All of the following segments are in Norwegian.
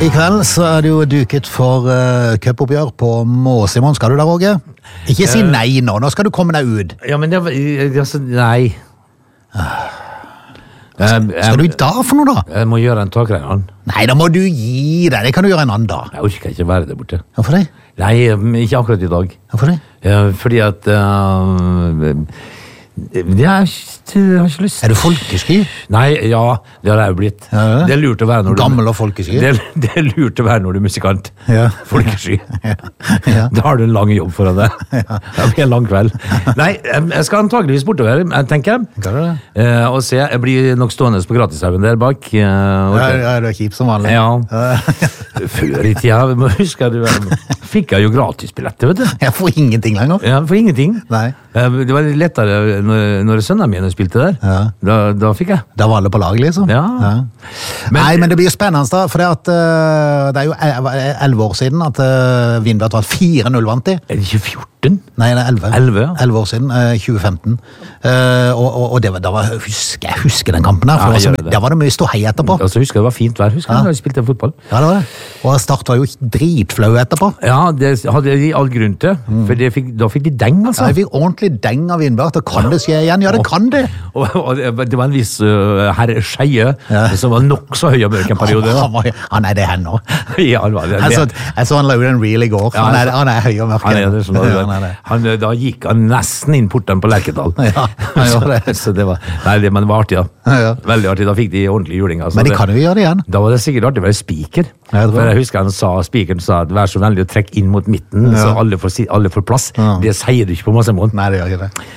I kveld så det jo duket for cupoppgjør på Måsimon. Skal du da, Roger? Ikke si nei nå skal du komme deg ut. Ja, men nei. Skal du da for noe da? Jeg må gjøre en takregning. Nei, da må du gi deg. Det kan du gjøre en annen dag. Jeg orker ikke være der borte. Hvorfor det? Nei, ikke akkurat i dag. Hvorfor det? Fordi at jeg har ikke lyst. Er du folkesky? Nei, ja, det har jeg jo blitt. Ja. Det er lurt å være når Gammel og folkesky? Det er lurt å være når du er musikant. Ja. Folkesky. Ja. Da har du en lang jobb foran deg. Det blir en lang kveld. Nei, jeg skal antageligvis bortover, jeg tenker. Kan du det? Og se, jeg blir nok stående på gratishaugen der bak. Ja, du er kjip som vanlig. Ja. Før i tida, husker du, fikk jeg jo gratisbilletter, vet du. Jeg får ingenting lenger. Ja, for ingenting. Nei. Det var litt lettere når sønnene mine spilte der. Ja. Da fikk jeg. Da var alle på lag, liksom. Ja. Nei, men det blir jo spennende da, for det er jo 11 år siden at Vindbjart var 4-0 vant i. Er det ikke 14? Nei, det er 11. 11, ja. 11 år siden, 2015. Og det var, jeg husker den kampen her, for der var det mye ståhei etterpå. Altså, husker det var fint vær, husker jeg da jeg spilte fotball. Ja, det var det. Og Start var jo dritflau etterpå. Ja, det hadde de all grunn til, for da fikk de deng, altså. Ja, jeg fikk ordentlig deng av Vindbjart, og kan det skje igjen? Ja, det kan det. Og det var en viss herre Skeie, som var nok så høy og mørk en periode. Han er det her nå. Ja, han var det. Jeg så han la ut en reel i går. Han er høy og mørk. Da gikk han nesten inn porten på Lerkedal. Ja, han gjorde det. Så det var artig, da. Ja. Veldig artig, da fikk de ordentlig juling. Altså. Men de kan jo gjøre det igjen. Da var det sikkert artig å være speaker. For jeg husker spikeren sa at vær så vennlig å trekke inn mot midten, så alle får plass. Ja. Det sier du ikke på Måsemon. Nei, det gjør ikke det.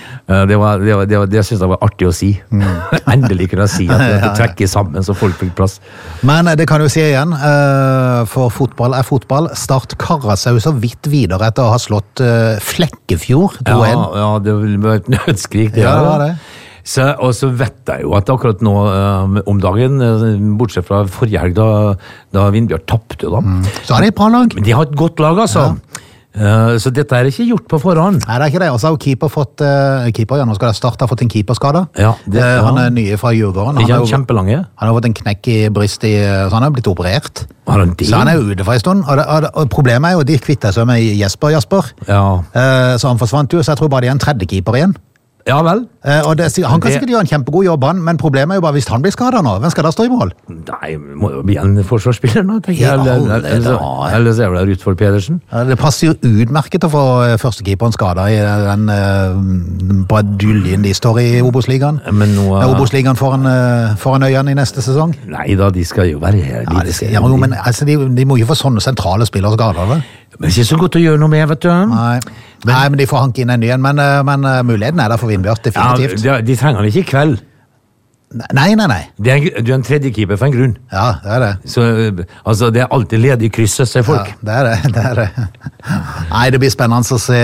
Det synes jeg var artig å si. Endelig kunne jeg si at det trekker sammen så folk fikk plass. Men det kan du si igjen, for fotball er fotball. Start karret seg jo så vidt videre etter å ha slått Flekkefjord 2-1. Ja, det var et nødskrik. Det var det. Og så vet jeg jo at akkurat nå om dagen, bortsett fra forrige helg da Vindbjart tappte da. Så har de et bra lag. Men de har et godt lag, altså. Ja. Så dette er ikke gjort på forhånd. Nei, det er ikke det. Og så har jo keeper, nå skal det starte, har fått en keeperskade. Ja, han er nye fra Djurgården. Ikke han kjempelange? Han har fått en knekk i brystet, så han er blitt operert. Så han er ute for en stund. Og problemet er jo, de kvittet seg med Jasper. Ja. Så han forsvant jo, så jeg tror bare de er en tredje keeper igjen. Ja vel. Han kan sikkert gjøre en kjempegod jobb, men problemet er jo bare hvis han blir skadet nå. Hvem skal da stå i mål? Nei, må jo bli en forsvarsspiller nå, tenker jeg. Eller så er det Ruth for Pedersen. Det passer jo utmerket å få førstekeeperen skadet i den baduljen de står i Obos-ligaen. Obos-ligaen foran øynene i neste sesong. Nei da, de skal jo være her. Men altså, de må jo få sånne sentrale spillere skadet, vel? Men det er ikke så godt å gjøre noe med, vet du. Nei, men de får hanke inn en ny en, men muligheten er der for Vindbjart, definitivt. Ja, de trenger han ikke i kveld. Nei. Du er en tredje keeper for en grunn. Ja, det er det. Så, altså, det er alltid ledig krysset, sier folk. Ja, det er det. Nei, det blir spennende å se,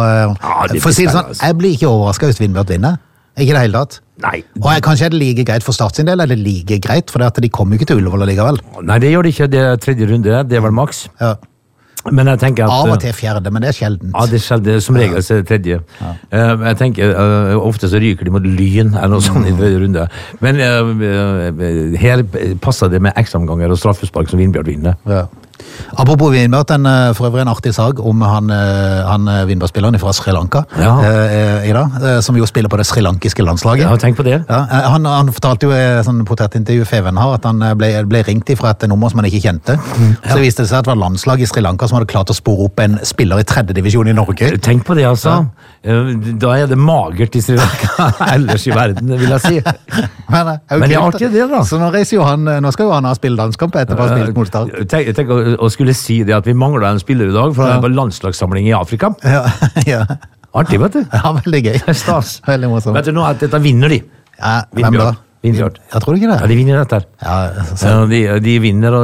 for å si det sånn, jeg blir ikke overrasket hvis Vindbjart vinner. Ikke det hele tatt. Nei. Og kanskje er det like greit for Start sin del, eller like greit, for de kommer ikke til Ullevål likevel. Nei, det gjør det ikke, det er tredje runde, det er vel maks. Ja. Men jeg tenker at av og til fjerde, men det er sjeldent. Ja, det er sjeldent, som regel så er det tredje. Ja. Jeg tenker, ofte så ryker de mot Lyn eller noe sånt i tredje runde. Men her passer det med ekstraomganger og straffespark som Vindbjart vinner. Ja. Apropos Vindbjart, for øvrig en artig sag om han Vindbjart-spilleren fra Sri Lanka i dag, som jo spiller på det srilankiske landslaget. Ja, tenk på det. Ja, han fortalte jo i sånn portrettintervju Feven har, at han ble ringt ifra et nummer som han ikke kjente. Så viste det seg at det var landslag i Sri Lanka som hadde klart å spore opp en spiller i 3. divisjon i Norge. Tenk på det, altså. Ja. Da er det magert i Sri Lanka ellers i verden, vil jeg si. Men det er artig det, da. Så nå skal jo han ha spillet landskamp etterpå å spille mot Start. Tenk å skulle si det at vi mangler en spiller i dag for en landslagssamling i Afrika. Ja. Artig, vet du. Ja, veldig gøy. Stas. Veldig morsomt. Vet du nå at dette vinner de? Ja, hvem da? Vindbjart. Jeg tror ikke det. Ja, de vinner dette her. De vinner,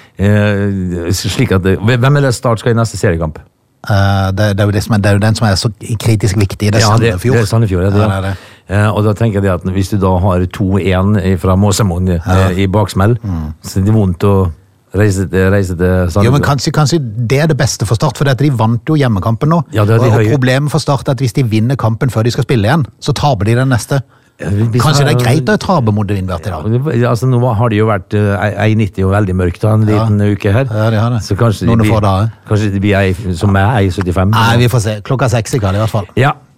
og slik at hvem er det Start skal i neste seriekamp? Det er jo den som er så kritisk viktig. Det er Sandefjord. Det er Sandefjord, det er det. Og da tenker jeg at hvis du da har 2-1 fra Måsemon i baksmell, så er det vondt å reise til Sandefjord. Jo, men kanskje det er det beste for Start, for de vant jo hjemmekampen nå. Ja, og problemet for Start er at hvis de vinner kampen før de skal spille igjen, så taper de den neste. Kanskje det greit å tape mot Vindbjart i dag? Altså, nå har det jo vært 1,90 og veldig mørkt da, en liten uke her. Ja, det har det. Så kanskje Noen få dager. Kanskje det blir som er 1,75. Nei, vi får se. Klokka 6 i kveld i hvert fall. Ja.